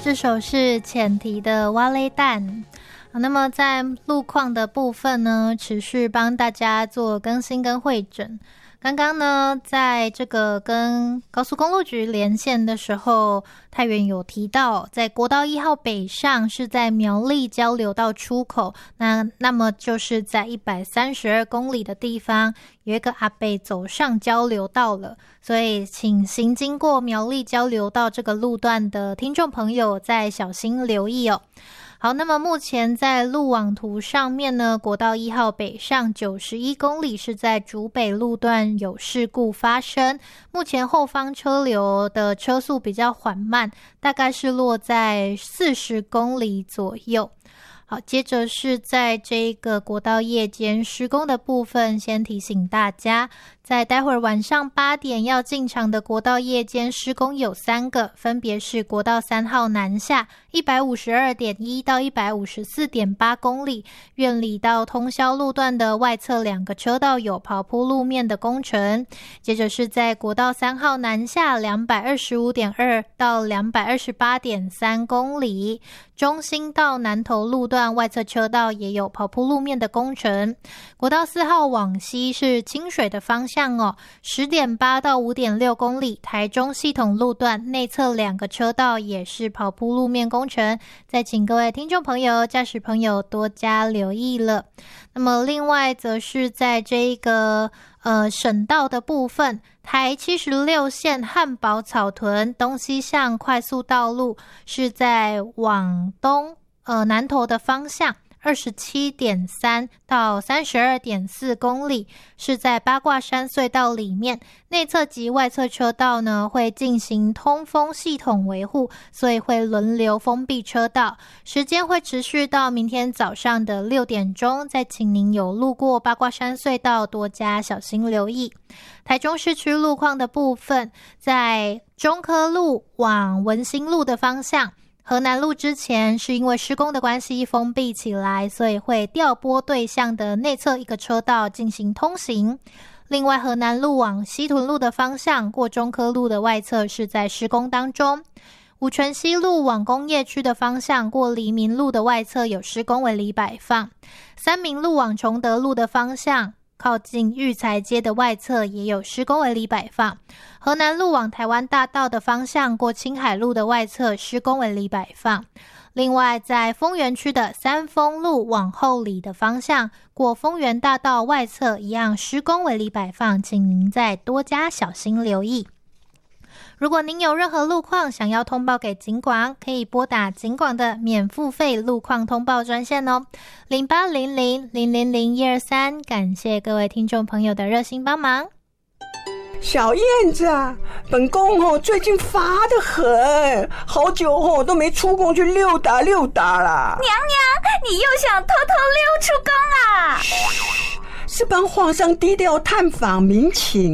这首是浅提的蛙雷蛋。那么在路况的部分呢，持续帮大家做更新跟汇整。刚刚呢，在这个跟高速公路局连线的时候，太原有提到，在国道1号北上是在苗栗交流道出口，那么就是在132公里的地方有一个阿伯走上交流道了，所以请行经过苗栗交流道这个路段的听众朋友再小心留意哦。好，那么目前在路网图上面呢，国道1号北上91公里是在竹北路段有事故发生，目前后方车流的车速比较缓慢，大概是落在40公里左右。好，接着是在这个国道夜间施工的部分，先提醒大家，在待会儿晚上8点要进场的国道夜间施工有3个，分别是国道3号南下 152.1 到 154.8 公里，苑里到通霄路段的外侧2个车道有刨铺路面的工程。接着是在国道3号南下 225.2 到 228.3 公里，中兴到南投路段外侧车道也有刨铺路面的工程。国道4号往西是清水的方向哦， 10.8 到 5.6 公里，台中系统路段内侧2个车道也是刨铺路面工程，再请各位听众朋友、驾驶朋友多加留意了。那么另外则是在这个省道的部分，台76线汉宝草屯东西向快速道路是在往东南投的方向 27.3 到 32.4 公里，是在八卦山隧道里面，内侧及外侧车道呢会进行通风系统维护，所以会轮流封闭车道，时间会持续到明天早上的6点钟，再请您有路过八卦山隧道多加小心留意。台中市区路况的部分，在中科路往文心路的方向，河南路之前是因为施工的关系封闭起来，所以会调拨对向的内侧1个车道进行通行。另外河南路往西屯路的方向，过中科路的外侧是在施工当中。五权西路往工业区的方向，过黎明路的外侧有施工为里摆放。三民路往崇德路的方向，靠近育才街的外侧也有施工为里摆放。河南路往台湾大道的方向，过青海路的外侧施工为里摆放。另外在丰原区的三丰路往后里的方向，过丰原大道外侧一样施工为里摆放，请您再多加小心留意。如果您有任何路况想要通报给警广，可以拨打警广的免付费路况通报专线哦，0800-000-123。感谢各位听众朋友的热心帮忙。 小燕子啊，本宫最近乏得很，好久都没出宫去溜达溜达啦。 娘娘，你又想偷偷溜出宫啊？ 是帮皇上低调探访民情